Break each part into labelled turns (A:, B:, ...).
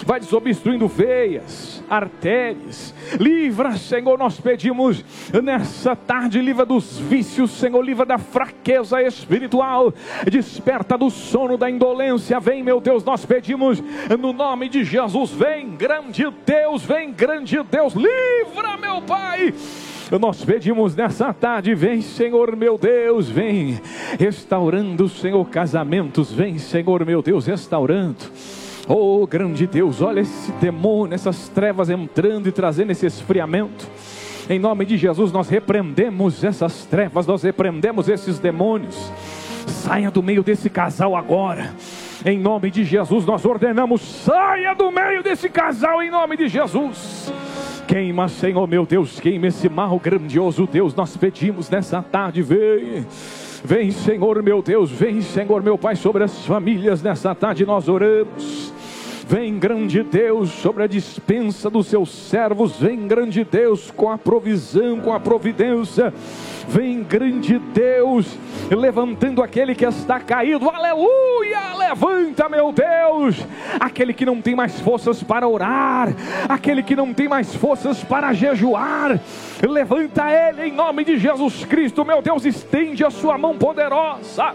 A: vai desobstruindo veias, artérias. Livra, Senhor, nós pedimos nessa tarde, livra dos vícios, Senhor, livra da fraqueza espiritual, desperta do sono da indolência. Vem, meu Deus, nós pedimos no nome de Jesus. Vem, grande Deus, livra, meu Pai. Nós pedimos nessa tarde, vem, Senhor, meu Deus, vem restaurando, Senhor, casamentos. Vem, Senhor, meu Deus, restaurando. Oh, grande Deus, olha esse demônio, essas trevas entrando e trazendo esse esfriamento. Em nome de Jesus, nós repreendemos essas trevas, nós repreendemos esses demônios. Saia do meio desse casal agora. Em nome de Jesus, nós ordenamos, saia do meio desse casal, em nome de Jesus. Queima, Senhor, meu Deus, queima esse mal grandioso, Deus. Nós pedimos nessa tarde, vem, Senhor, meu Deus, vem, Senhor, meu Pai, sobre as famílias. Nessa tarde nós oramos. Vem, grande Deus, sobre a dispensa dos seus servos. Vem, grande Deus, com a provisão, com a providência. Vem, grande Deus, levantando aquele que está caído. Aleluia, levanta, meu Deus, aquele que não tem mais forças para orar, aquele que não tem mais forças para jejuar. Levanta ele em nome de Jesus Cristo, meu Deus. Estende a sua mão poderosa.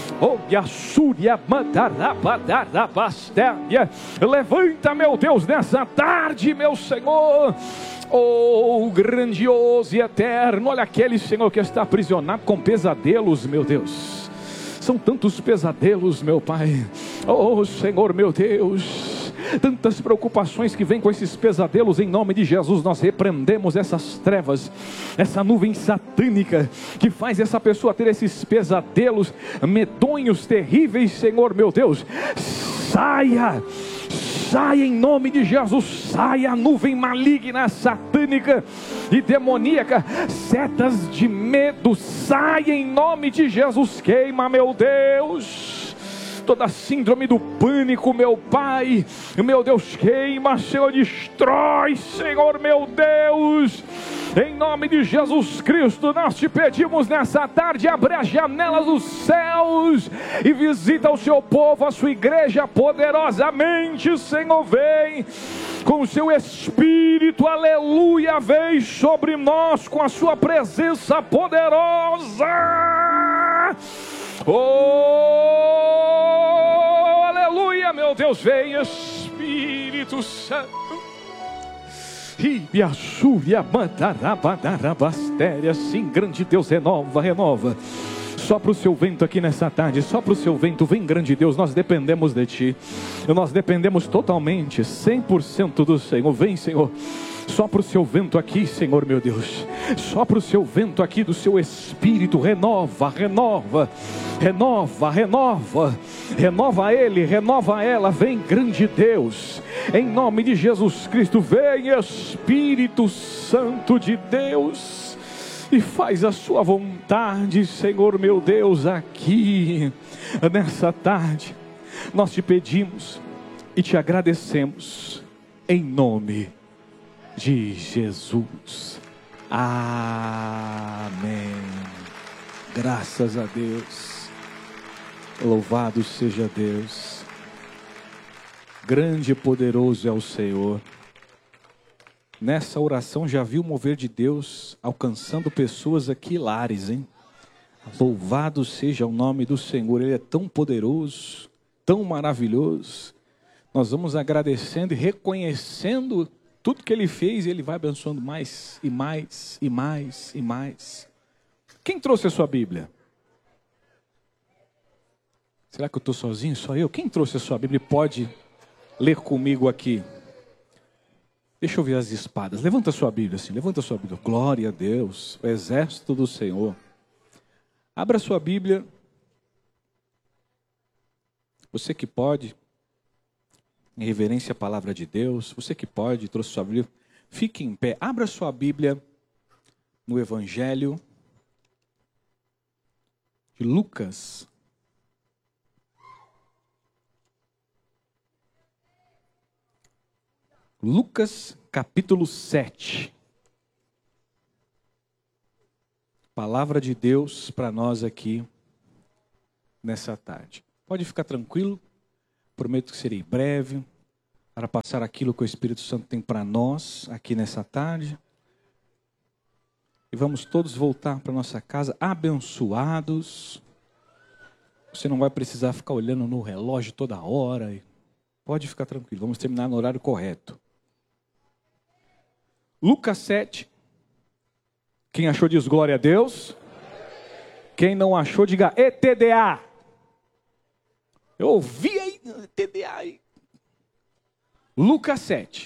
A: Levanta, meu Deus, nessa tarde, meu Senhor. Oh, grandioso e eterno. Olha aquele, Senhor, que está aprisionado com pesadelos, meu Deus. São tantos pesadelos, meu Pai. Oh, Senhor, meu Deus, tantas preocupações que vêm com esses pesadelos. Em nome de Jesus, nós repreendemos essas trevas, essa nuvem satânica que faz essa pessoa ter esses pesadelos medonhos, terríveis. Senhor, meu Deus, saia em nome de Jesus. Saia a nuvem maligna, satânica e demoníaca, setas de medo, saia em nome de Jesus. Queima, meu Deus, toda síndrome do pânico, meu Pai, meu Deus, queima, Senhor, destrói, Senhor, meu Deus. Em nome de Jesus Cristo, nós te pedimos nessa tarde, abre as janelas dos céus e visita o seu povo, a sua igreja poderosamente. Senhor, vem com o seu Espírito, aleluia, vem sobre nós com a sua presença poderosa. Oh, aleluia, meu Deus, vem Espírito Santo. Sim, grande Deus, renova. Sopra o seu vento aqui nessa tarde, sopra o seu vento, vem, grande Deus, nós dependemos de Ti, nós dependemos totalmente, 100% do Senhor. Vem, Senhor, sopra o seu vento aqui, Senhor, meu Deus, sopra o seu vento aqui do seu Espírito, renova ele, renova ela. Vem, grande Deus, em nome de Jesus Cristo, vem, Espírito Santo de Deus, e faz a sua vontade, Senhor, meu Deus, aqui, nessa tarde. Nós te pedimos e te agradecemos, em nome de Jesus. Amém. Graças a Deus. Louvado seja Deus. Grande e poderoso é o Senhor. Nessa oração já vi o mover de Deus alcançando pessoas aqui lares, hein? Louvado seja o nome do Senhor. Ele é tão poderoso, tão maravilhoso. Nós vamos agradecendo e reconhecendo tudo que Ele fez, e Ele vai abençoando mais e mais e mais e mais. Quem trouxe a sua Bíblia? Será que eu estou sozinho? Só eu? Quem trouxe a sua Bíblia pode ler comigo aqui? Deixa eu ver as espadas. Levanta a sua Bíblia assim, levanta a sua Bíblia. Glória a Deus, o exército do Senhor. Abra a sua Bíblia. Você que pode, em reverência à palavra de Deus, você que pode, trouxe sua Bíblia, fique em pé. Abra a sua Bíblia no Evangelho de Lucas. Lucas capítulo 7. Palavra de Deus para nós aqui nessa tarde. Pode ficar tranquilo, prometo que serei breve. para passar aquilo que o Espírito Santo tem para nós aqui nessa tarde. E vamos todos voltar para nossa casa abençoados. Você não vai precisar ficar olhando no relógio toda hora. Pode ficar tranquilo, vamos terminar no horário correto. Lucas 7. Quem achou diz glória a Deus. Quem não achou, diga ETDA. Eu ouvi aí, ETDA aí. Lucas 7.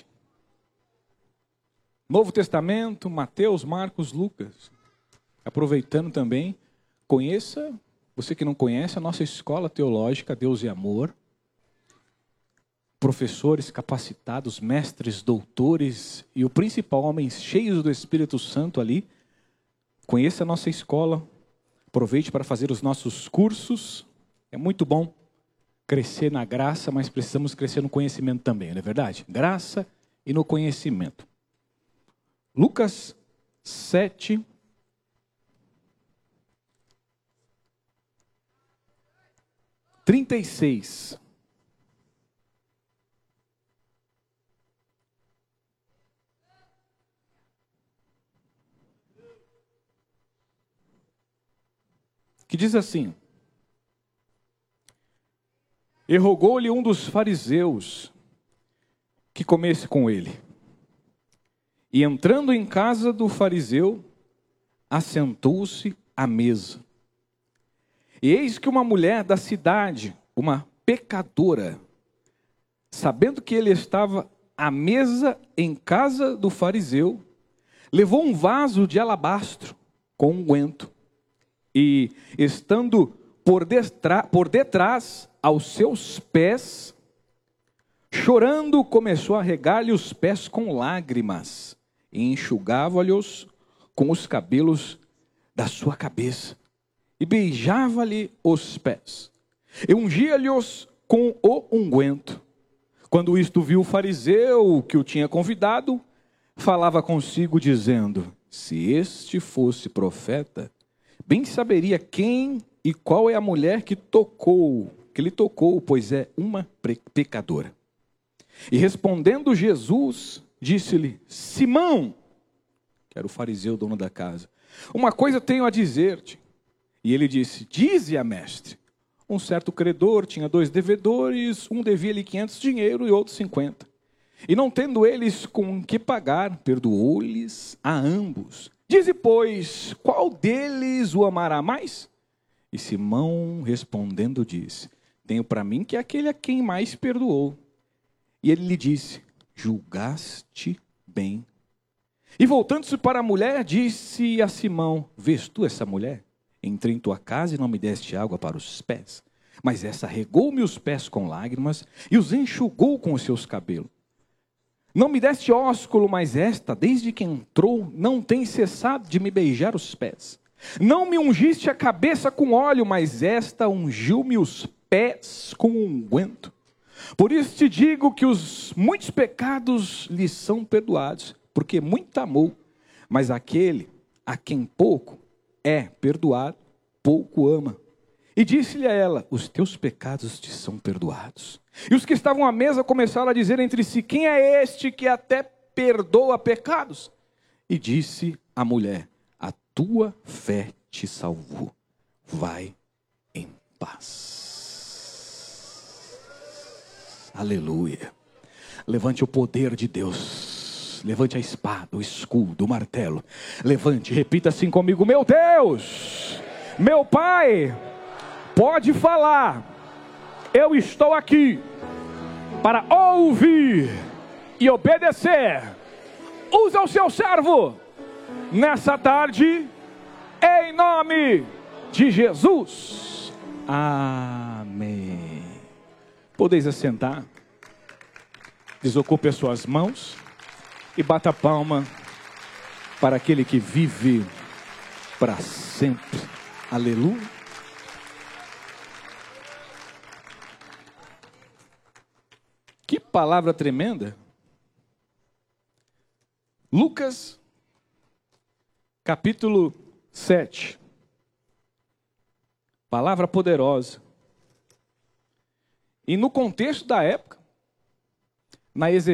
A: Novo Testamento, Mateus, Marcos, Lucas. Aproveitando também, conheça, você que não conhece, a nossa escola teológica, Deus e Amor. Professores capacitados, mestres, doutores e o principal, homens cheios do Espírito Santo ali. Conheça a nossa escola, aproveite para fazer os nossos cursos. É muito bom crescer na graça, mas precisamos crescer no conhecimento também, não é verdade? Graça e no conhecimento. Lucas 7, (36). Que diz assim: E rogou-lhe um dos fariseus que comesse com ele. E entrando em casa do fariseu, assentou-se à mesa. E eis que uma mulher da cidade, uma pecadora, sabendo que ele estava à mesa em casa do fariseu, levou um vaso de alabastro com unguento. E, estando por detrás aos seus pés, chorando, começou a regar-lhe os pés com lágrimas, e enxugava-lhes com os cabelos da sua cabeça, e beijava-lhe os pés, e ungia-lhes com o unguento. Quando isto viu o fariseu que o tinha convidado, falava consigo, dizendo: se este fosse profeta, bem saberia quem e qual é a mulher que lhe tocou, pois é uma pecadora. E respondendo Jesus, disse-lhe: Simão, que era o fariseu, dono da casa, uma coisa tenho a dizer-te. E ele disse: dize-a, mestre. Um certo credor tinha 2 devedores, um devia-lhe 500 dinheiro e outro 50. E não tendo eles com que pagar, perdoou-lhes a ambos. Dize, pois, qual deles o amará mais? E Simão, respondendo, disse: tenho para mim que é aquele a quem mais perdoou. E ele lhe disse: julgaste bem. E voltando-se para a mulher, disse a Simão: vês tu essa mulher? Entrei em tua casa e não me deste água para os pés, mas essa regou-me os pés com lágrimas e os enxugou com os seus cabelos. Não me deste ósculo, mas esta, desde que entrou, não tem cessado de me beijar os pés. Não me ungiste a cabeça com óleo, mas esta ungiu-me os pés com unguento. Por isso te digo que os muitos pecados lhe são perdoados, porque muito amou. Mas aquele a quem pouco é perdoado, pouco ama. E disse-lhe a ela: os teus pecados te são perdoados. E os que estavam à mesa começaram a dizer entre si: quem é este que até perdoa pecados? E disse a mulher: a tua fé te salvou. Vai em paz. Aleluia. Levante o poder de Deus. Levante a espada, o escudo, o martelo. Levante, repita assim comigo: meu Deus, meu Pai, pode falar. Eu estou aqui para ouvir e obedecer. Usa o seu servo nessa tarde, em nome de Jesus. Amém. Podeis assentar. Desocupe as suas mãos e bata a palma para aquele que vive para sempre. Aleluia. Que palavra tremenda. Lucas, capítulo 7. Palavra poderosa. E no contexto da época, na